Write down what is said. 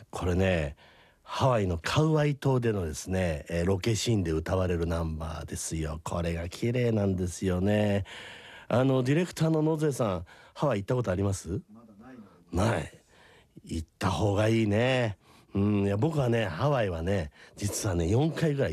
これね、ハワイのカウアイ島でのですね、ロケシーンで歌われるナンバーですよ。これが綺麗なんですよね。ディレクターの野瀬さん、ハワイ行ったことあります？ まだないので。 ない。行った方がいいね。うん、いや僕はね、ハワイはね、実はね、4回ぐらい